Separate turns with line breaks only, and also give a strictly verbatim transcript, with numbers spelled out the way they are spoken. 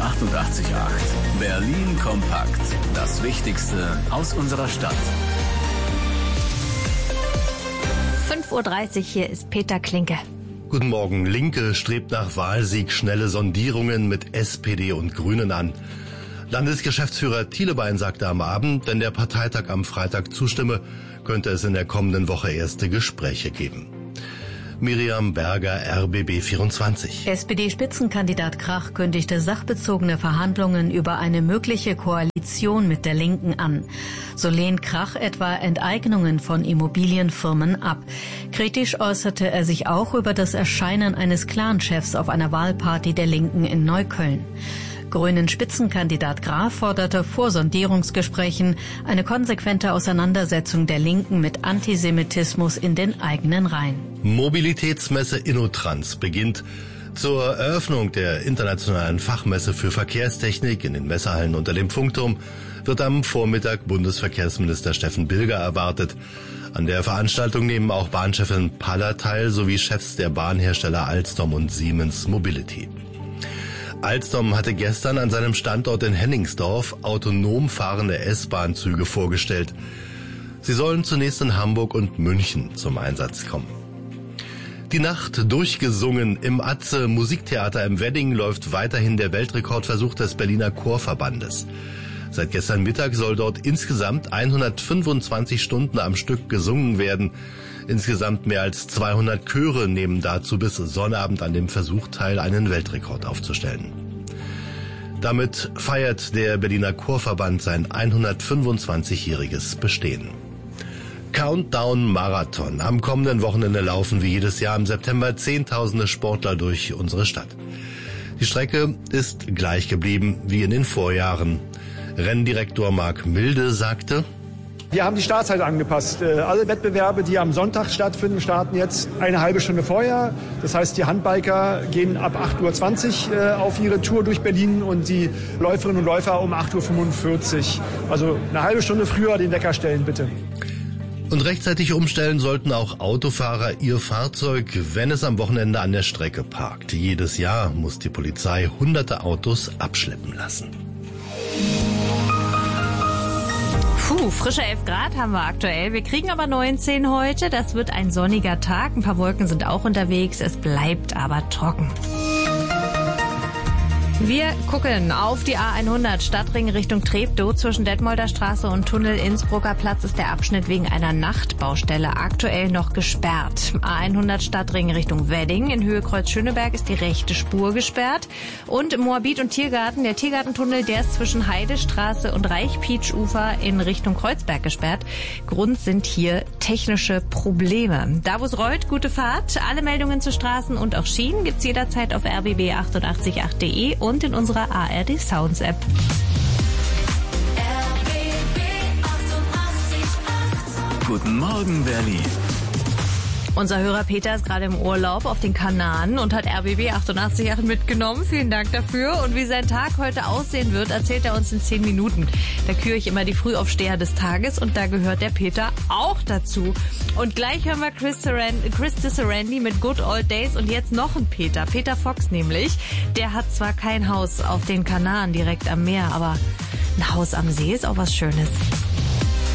achtundachtzig Komma acht. Berlin kompakt. Das Wichtigste aus unserer Stadt.
fünf Uhr dreißig, hier ist Peter Klinke.
Guten Morgen. Linke strebt nach Wahlsieg schnelle Sondierungen mit S P D und Grünen an. Landesgeschäftsführer Thielebein sagte am Abend, wenn der Parteitag am Freitag zustimme, könnte es in der kommenden Woche erste Gespräche geben. Miriam Berger, R B B vierundzwanzig.
S P D-Spitzenkandidat Krach kündigte sachbezogene Verhandlungen über eine mögliche Koalition mit der Linken an. So lehnt Krach etwa Enteignungen von Immobilienfirmen ab. Kritisch äußerte er sich auch über das Erscheinen eines Clanchefs auf einer Wahlparty der Linken in Neukölln. Grünen Spitzenkandidat Graf forderte vor Sondierungsgesprächen eine konsequente Auseinandersetzung der Linken mit Antisemitismus in den eigenen Reihen.
Mobilitätsmesse InnoTrans beginnt. Zur Eröffnung der internationalen Fachmesse für Verkehrstechnik in den Messehallen unter dem Funkturm wird am Vormittag Bundesverkehrsminister Steffen Bilger erwartet. An der Veranstaltung nehmen auch Bahnchefin Paller teil sowie Chefs der Bahnhersteller Alstom und Siemens Mobility. Alstom hatte gestern an seinem Standort in Hennigsdorf autonom fahrende S-Bahn-Züge vorgestellt. Sie sollen zunächst in Hamburg und München zum Einsatz kommen. Die Nacht durchgesungen. Im Atze Musiktheater im Wedding läuft weiterhin der Weltrekordversuch des Berliner Chorverbandes. Seit gestern Mittag soll dort insgesamt hundertfünfundzwanzig Stunden am Stück gesungen werden. Insgesamt mehr als zweihundert Chöre nehmen dazu bis Sonnabend an dem Versuch teil, einen Weltrekord aufzustellen. Damit feiert der Berliner Chorverband sein hundertfünfundzwanzigjähriges Bestehen. Countdown Marathon. Am kommenden Wochenende laufen wie jedes Jahr im September Zehntausende Sportler durch unsere Stadt. Die Strecke ist gleich geblieben wie in den Vorjahren. Renndirektor Marc Milde sagte:
Wir haben die Startzeit angepasst. Alle Wettbewerbe, die am Sonntag stattfinden, starten jetzt eine halbe Stunde vorher. Das heißt, die Handbiker gehen ab acht Uhr zwanzig auf ihre Tour durch Berlin und die Läuferinnen und Läufer um acht Uhr fünfundvierzig. Also eine halbe Stunde früher den Wecker stellen, bitte.
Und rechtzeitig umstellen sollten auch Autofahrer ihr Fahrzeug, wenn es am Wochenende an der Strecke parkt. Jedes Jahr muss die Polizei hunderte Autos abschleppen lassen.
Puh, frische elf Grad haben wir aktuell. Wir kriegen aber neunzehn heute. Das wird ein sonniger Tag. Ein paar Wolken sind auch unterwegs. Es bleibt aber trocken. Wir gucken auf die A hundert Stadtring Richtung Treptow. Zwischen Detmolder Straße und Tunnel Innsbrucker Platz ist der Abschnitt wegen einer Nachtbaustelle aktuell noch gesperrt. A hundert Stadtring Richtung Wedding in Höhe Kreuz Schöneberg ist die rechte Spur gesperrt. Und Moabit und Tiergarten, der Tiergartentunnel, der ist zwischen Heidestraße und Reichpietsch-Ufer in Richtung Kreuzberg gesperrt. Grund sind hier technische Probleme. Da wo es rollt, gute Fahrt. Alle Meldungen zu Straßen und auch Schienen gibt's jederzeit auf r b b achtundachtzig Komma acht punkt de und in unserer A R D Sounds App.
Guten Morgen, Berlin.
Unser Hörer Peter ist gerade im Urlaub auf den Kanaren und hat R B B achtundachtzig Komma acht mitgenommen. Vielen Dank dafür. Und wie sein Tag heute aussehen wird, erzählt er uns in zehn Minuten. Da küre ich immer die Frühaufsteher des Tages und da gehört der Peter auch dazu. Und gleich hören wir Chris, Sarand- Chris Disarandi mit Good Old Days und jetzt noch ein Peter. Peter Fox nämlich. Der hat zwar kein Haus auf den Kanaren direkt am Meer, aber ein Haus am See ist auch was Schönes.